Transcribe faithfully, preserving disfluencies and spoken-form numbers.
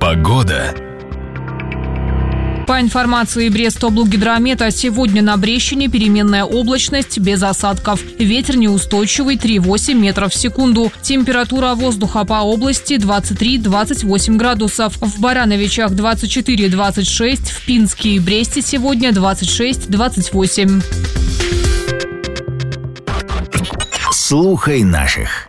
Погода. По информации Брестоблгидромета, сегодня на Брещине переменная облачность без осадков. Ветер неустойчивый три целых восемь десятых метров в секунду. Температура воздуха по области двадцать три - двадцать восемь градусов. В Барановичах двадцать четыре - двадцать шесть, в Пинске и Бресте сегодня двадцать шесть - двадцать восемь. Слухай наших.